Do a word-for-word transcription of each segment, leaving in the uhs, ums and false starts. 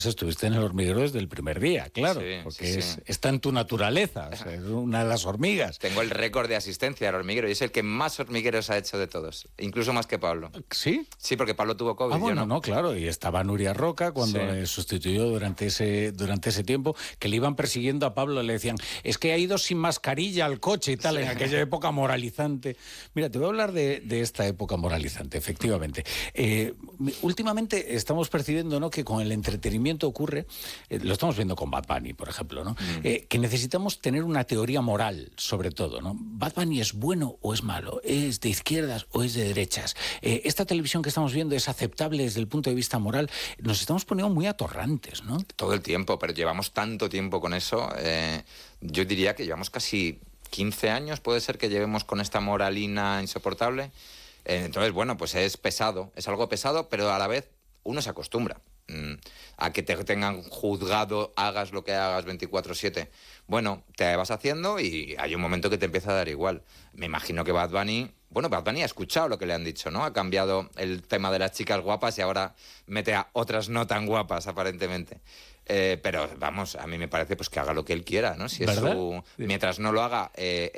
Estuviste en el hormiguero desde el primer día, claro, Sí, porque sí, es, sí. está en tu naturaleza, o sea, es una de las hormigas. Tengo el récord de asistencia al hormiguero y es el que más hormigueros ha hecho de todos, incluso más que Pablo. ¿Sí? Sí, porque Pablo tuvo COVID. Ah, bueno, yo no. no, claro, y estaba Nuria Roca cuando Sí. le sustituyó durante ese, durante ese tiempo, que le iban persiguiendo a Pablo, le decían, es que ha ido sin mascarilla al coche y tal, Sí. en aquella época moralizante. Mira, te voy a hablar de, de esta época moralizante, efectivamente. Eh, últimamente estamos percibiendo, ¿no?, que con el entretenimiento ocurre, eh, lo estamos viendo con Bad Bunny, por ejemplo, ¿no? Mm. Eh, que necesitamos tener una teoría moral, sobre todo, ¿no? ¿Bad Bunny es bueno o es malo? ¿Es de izquierdas o es de derechas? Eh, esta televisión que estamos viendo es aceptable desde el punto de vista moral. Nos estamos poniendo muy atorrantes, ¿no? Todo el tiempo, pero llevamos tanto tiempo con eso. Eh, yo diría que llevamos casi quince años, puede ser que llevemos con esta moralina insoportable. Eh, entonces, bueno, pues es pesado, es algo pesado, pero a la vez uno se acostumbra mm, a que te tengan juzgado, hagas lo que hagas veinticuatro siete. Bueno, te vas haciendo y hay un momento que te empieza a dar igual. Me imagino que Bad Bunny... Bueno, Bad Bunny ha escuchado lo que le han dicho, ¿no? Ha cambiado el tema de las chicas guapas y ahora mete a otras no tan guapas, aparentemente. Eh, pero, vamos, a mí me parece pues que haga lo que él quiera, ¿no? Si es ¿Verdad? su... Mientras no lo haga eh,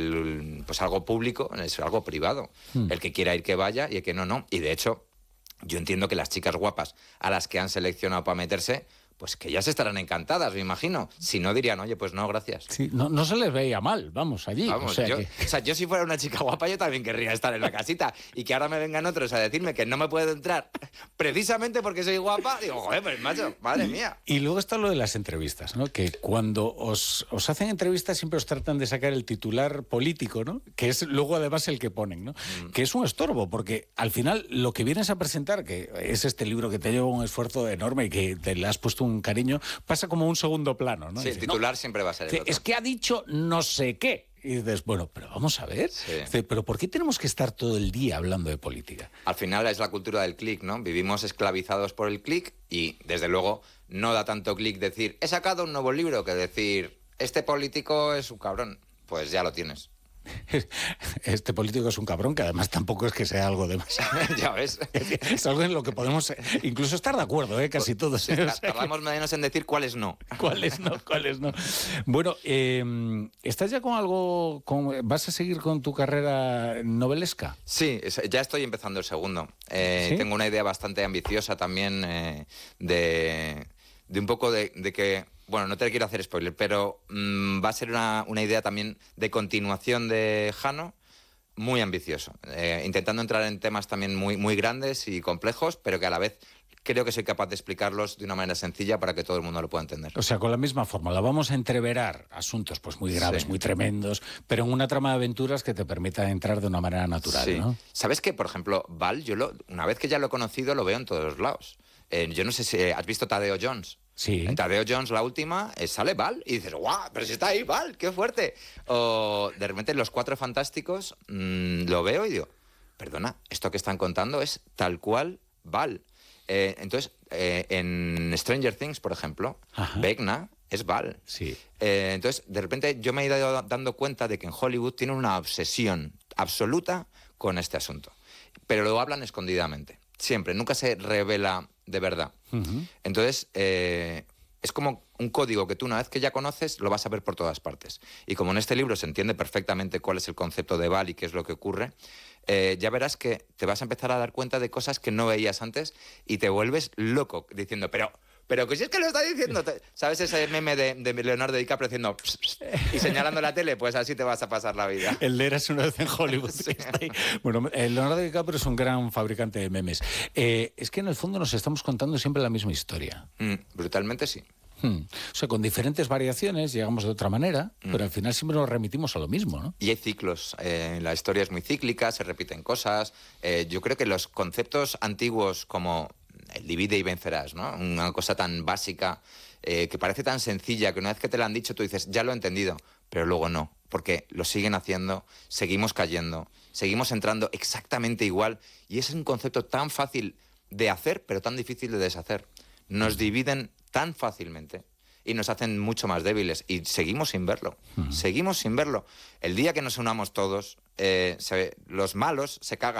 el, pues algo público, es algo privado. Hmm. El que quiera ir que vaya y el que no, no. Y, de hecho, yo entiendo que las chicas guapas a las que han seleccionado para meterse... pues que ya se estarán encantadas, me imagino. Si no, dirían, oye, pues no, gracias. Sí, no, no se les veía mal, vamos, allí. Vamos, o sea yo, que... o sea, yo si fuera una chica guapa, yo también querría estar en la casita. Y que ahora me vengan otros a decirme que no me puedo entrar precisamente porque soy guapa, digo, joder, pues macho, madre mía. Y luego está lo de las entrevistas, ¿no? Que cuando os, os hacen entrevistas siempre os tratan de sacar el titular político, ¿no? Que es luego además el que ponen, ¿no? Mm. Que es un estorbo, porque al final lo que vienes a presentar, que es este libro que te lleva un esfuerzo enorme y que te le has puesto un cariño, pasa como un segundo plano, ¿no? Sí, Dice, el titular no, siempre va a ser el otro. Es que ha dicho no sé qué. Y dices, bueno, pero vamos a ver. Sí. Dice, pero ¿por qué tenemos que estar todo el día hablando de política? Al final es la cultura del clic, ¿no? Vivimos esclavizados por el clic y, desde luego, no da tanto clic decir, he sacado un nuevo libro, que decir, este político es un cabrón. Pues ya lo tienes. Este político es un cabrón, que además tampoco es que sea algo de más. Ya ves. Es algo en lo que podemos incluso estar de acuerdo, ¿eh? Casi todos. Sí, tardamos menos en decir cuáles no. ¿Cuáles no? ¿Cuáles no? Bueno, eh, ¿estás ya con algo? Con, ¿vas a seguir con tu carrera novelesca? Sí, ya estoy empezando el segundo. Eh, ¿Sí? Tengo una idea bastante ambiciosa también eh, de, de un poco de, de que... Bueno, no te quiero hacer spoiler, pero mmm, va a ser una, una idea también de continuación de Jano, muy ambicioso, eh, intentando entrar en temas también muy, muy grandes y complejos, pero que a la vez creo que soy capaz de explicarlos de una manera sencilla para que todo el mundo lo pueda entender. O sea, con la misma fórmula, vamos a entreverar asuntos pues muy graves, sí, muy tremendos, pero en una trama de aventuras que te permita entrar de una manera natural, sí, ¿no? ¿Sabes que, por ejemplo, Val, yo lo, una vez que ya lo he conocido, lo veo en todos lados? Eh, yo no sé si has visto Tadeo Jones. Sí. En Tadeo Jones, la última, eh, sale Val y dices, ¡guau! Pero si está ahí Val, ¡qué fuerte! O de repente Los Cuatro Fantásticos, mmm, lo veo y digo, perdona, esto que están contando es tal cual Val. Eh, entonces, eh, en Stranger Things, por ejemplo, Ajá. Vecna es Val. Sí. Eh, entonces, de repente yo me he ido dando cuenta de que en Hollywood tienen una obsesión absoluta con este asunto. Pero lo hablan escondidamente. Siempre, nunca se revela de verdad. Uh-huh. Entonces, eh, es como un código que tú, una vez que ya conoces, lo vas a ver por todas partes. Y como en este libro se entiende perfectamente cuál es el concepto de Val y qué es lo que ocurre, eh, ya verás que te vas a empezar a dar cuenta de cosas que no veías antes y te vuelves loco diciendo, pero... Pero que si es que lo está diciendo, ¿sabes ese meme de, de Leonardo DiCaprio haciendo pss, pss, y señalando la tele? Pues así te vas a pasar la vida. El de Eras una vez en Hollywood. Sí. Bueno, Leonardo DiCaprio es un gran fabricante de memes. Eh, es que en el fondo nos estamos contando siempre la misma historia. Mm, brutalmente sí. Hmm. O sea, con diferentes variaciones llegamos de otra manera, mm. pero al final siempre nos remitimos a lo mismo, ¿no? Y hay ciclos. Eh, la historia es muy cíclica, se repiten cosas. Eh, yo creo que los conceptos antiguos como... el divide y vencerás, ¿no? Una cosa tan básica, eh, que parece tan sencilla, que una vez que te la han dicho tú dices, ya lo he entendido, pero luego no, porque lo siguen haciendo, seguimos cayendo, seguimos entrando exactamente igual, y es un concepto tan fácil de hacer, pero tan difícil de deshacer. Nos dividen tan fácilmente y nos hacen mucho más débiles, y seguimos sin verlo, uh-huh. seguimos sin verlo. El día que nos unamos todos, eh, se, los malos se cagan.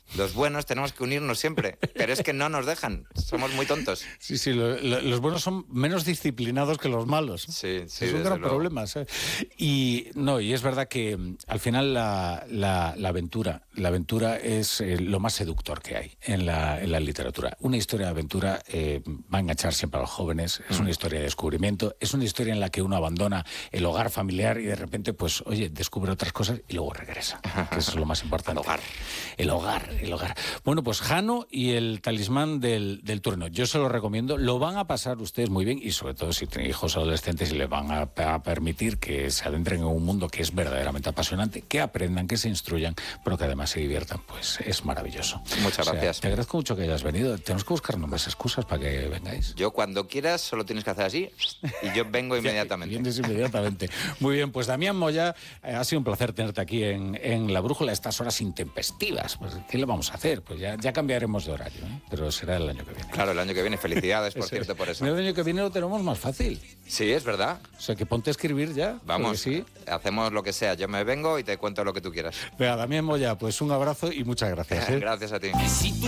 Los buenos tenemos que unirnos siempre, pero es que no nos dejan, somos muy tontos. Sí, sí, lo, lo, los buenos son menos disciplinados que los malos. Sí, sí, es un gran luego. problema, ¿sabes? Y no, y es verdad que al final la, la, la aventura, la aventura es eh, lo más seductor que hay en la, en la literatura. Una historia de aventura eh, va a enganchar siempre a los jóvenes, es una historia de descubrimiento, es una historia en la que uno abandona el hogar familiar y de repente, pues, oye, descubre otras cosas y luego regresa, que eso es lo más importante. El hogar. El hogar, el hogar. Bueno, pues Jano y el talismán del, del trueno. Yo se lo recomiendo. Lo van a pasar ustedes muy bien y sobre todo si tienen hijos adolescentes y les van a, a permitir que se adentren en un mundo que es verdaderamente apasionante, que aprendan, que se instruyan, pero que además se diviertan. Pues es maravilloso. Muchas o sea, gracias. Te agradezco mucho que hayas venido. Tenemos que buscar más excusas para que vengáis. Yo cuando quieras solo tienes que hacer así y yo vengo inmediatamente. Vienes inmediatamente. Muy bien, pues Damián Moya, eh, ha sido un placer tenerte aquí en, en La Brújula a estas horas intempestivas. Pues, ¿qué le vamos a hacer? Pues ya, ya cambiaremos de horario, ¿eh? Pero será el año que viene. Claro, el año que viene. Felicidades, por Eso cierto, es. por eso. El año que viene lo tenemos más fácil. Sí, es verdad. O sea, que ponte a escribir ya. Vamos, sí. hacemos lo que sea. Yo me vengo y te cuento lo que tú quieras. Venga, Damián Moya, pues un abrazo y muchas gracias. ¿eh? Gracias a ti.